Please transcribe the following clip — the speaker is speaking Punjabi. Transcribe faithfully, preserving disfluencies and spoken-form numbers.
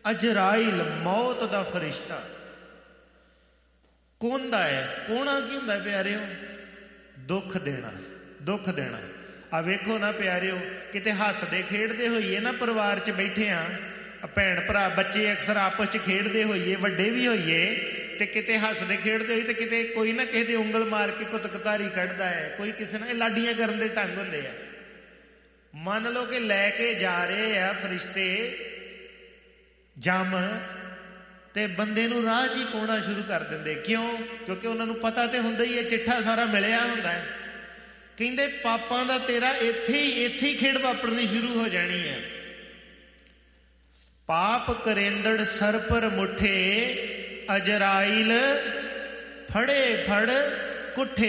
ਅਜਰਾਇਲ ਮੌਤ ਦਾ ਫਰਿਸ਼ਤਾ ਕੋਂਦਾ ਹੈ। ਕੋਣਾ ਕੀ ਹੁੰਦਾ ਪਿਆਰਿਓ? ਦੁੱਖ ਦੇਣਾ, ਦੁੱਖ ਦੇਣਾ। ਆ ਵੇਖੋ ਨਾ ਪਿਆਰਿਓ, ਕਿਤੇ ਹੱਸਦੇ ਖੇਡਦੇ ਹੋਈਏ ਨਾ, ਪਰਿਵਾਰ 'ਚ ਬੈਠੇ ਆ, ਭੈਣ ਭਰਾ ਬੱਚੇ ਅਕਸਰ ਆਪਸ 'ਚ ਖੇਡਦੇ ਹੋਈਏ, ਵੱਡੇ ਵੀ ਹੋਈਏ, ਤੇ ਕਿਤੇ ਹੱਸਦੇ ਖੇਡਦੇ ਹੋਈ ਤੇ ਕਿਤੇ ਕੋਈ ਨਾ ਕਿਸੇ ਦੀ ਉਂਗਲ ਮਾਰ ਕੇ ਕੁਤਕਤਾਰੀ ਕੱਢਦਾ ਹੈ, ਕੋਈ ਕਿਸੇ ਨਾਲ। ਇਹ ਲਾਡੀਆਂ ਕਰਨ ਦੇ ਢੰਗ ਹੁੰਦੇ ਆ। ਮੰਨ ਲਓ ਕਿ ਲੈ ਕੇ ਜਾ ਰਹੇ ਆ ਫਰਿਸ਼ਤੇ ਜੰਮ, ਤੇ ਬੰਦੇ ਨੂੰ ਰਾਹ 'ਚ ਹੀ ਪਾਉਣਾ ਸ਼ੁਰੂ ਕਰ ਦਿੰਦੇ। ਕਿਉਂ? ਕਿਉਂਕਿ ਉਹਨਾਂ ਨੂੰ ਪਤਾ ਤੇ ਹੁੰਦਾ ਹੀ ਹੈ, ਚਿੱਠਾ ਸਾਰਾ ਮਿਲਿਆ ਹੁੰਦਾ ਹੈ। ਕਹਿੰਦੇ ਪਾਪਾਂ ਦਾ ਤੇਰਾ ਇੱਥੇ ਹੀ ਇੱਥੇ ਹੀ ਖੇਡ ਵਾਪਰਨੀ ਸ਼ੁਰੂ ਹੋ ਜਾਣੀ ਹੈ। ਪਾਪ ਕਰੇਂਦੜ ਸਰਪਰ ਮੁੱਠੇ, ਅਜਰਾਇਲ ਫੜੇ ਫੜ ਕੁੱਠੇ।